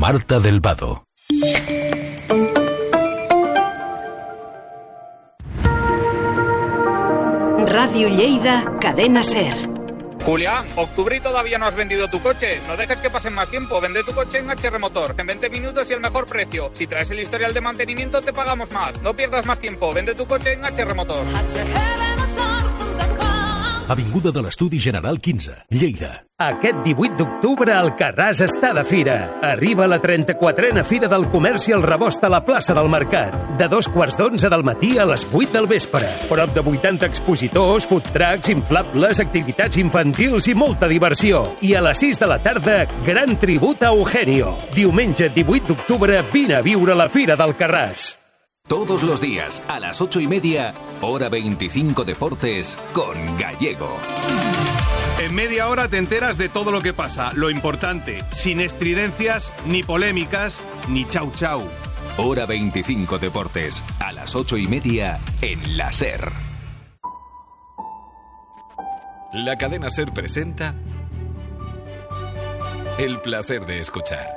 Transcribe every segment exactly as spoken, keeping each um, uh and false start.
Marta del Vado. Radio Lleida, Cadena Ser. Julián, octubre y todavía no has vendido tu coche. No dejes que pasen más tiempo. Vende tu coche en H R Motor. En veinte minutos y el mejor precio. Si traes el historial de mantenimiento, te pagamos más. No pierdas más tiempo. Vende tu coche en H R Motor. Avinguda de l'Estudi General quinze, Lleida. Aquest divuit d'octubre Alcarràs està de fira. Arriba la trenta-quatrena Fira del Comerç i el Rebost a la plaça del Mercat. De dos quarts d'onze del matí a les vuit del vespre. Prop de vuitanta expositors, food trucks, inflables, activitats infantils i molta diversió. I a les sis de la tarda, gran tribut a Eugenio. Diumenge divuit d'octubre, vine a viure la Fira d'Alcarràs. Todos los días, a las ocho y media, hora veinticinco Deportes, con Gallego. En media hora te enteras de todo lo que pasa, lo importante, sin estridencias, ni polémicas, ni chau chau. Hora veinticinco Deportes, a las ocho y media, en la SER. La cadena SER presenta El placer de escuchar.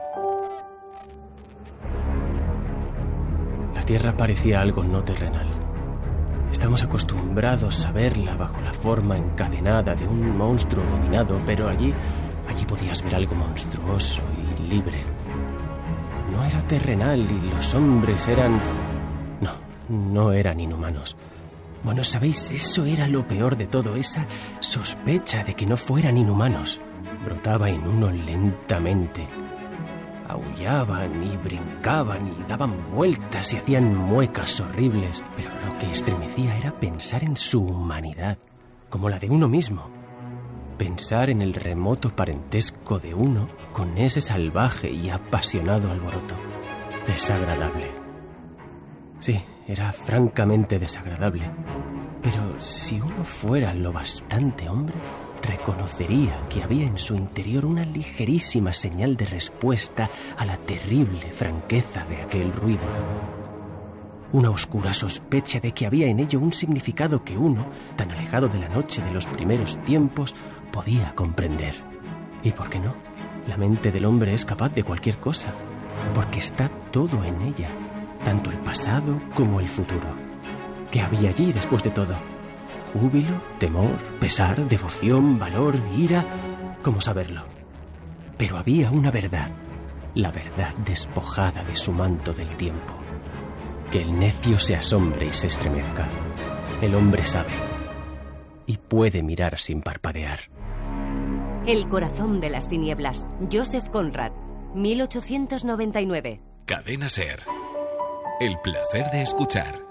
La Tierra parecía algo no terrenal. Estamos acostumbrados a verla bajo la forma encadenada de un monstruo dominado, pero allí, allí podías ver algo monstruoso y libre. No era terrenal y los hombres eran... No, no eran inhumanos. Bueno, ¿sabéis? Eso era lo peor de todo, esa sospecha de que no fueran inhumanos. Brotaba en uno lentamente. Aullaban y brincaban y daban vueltas y hacían muecas horribles, pero lo que estremecía era pensar en su humanidad, como la de uno mismo. Pensar en el remoto parentesco de uno con ese salvaje y apasionado alboroto. Desagradable. Sí, era francamente desagradable. Pero si uno fuera lo bastante hombre, reconocería que había en su interior una ligerísima señal de respuesta a la terrible franqueza de aquel ruido. Una oscura sospecha de que había en ello un significado que uno, tan alejado de la noche de los primeros tiempos, podía comprender. ¿Y por qué no? La mente del hombre es capaz de cualquier cosa, porque está todo en ella, tanto el pasado como el futuro. ¿Qué había allí después de todo? Júbilo, temor, pesar, devoción, valor, ira... ¿Cómo saberlo? Pero había una verdad, la verdad despojada de su manto del tiempo. Que el necio se asombre y se estremezca. El hombre sabe y puede mirar sin parpadear. El corazón de las tinieblas, Joseph Conrad, mil ochocientos noventa y nueve. Cadena SER. El placer de escuchar.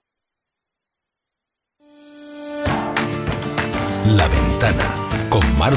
La Ventana, con Marta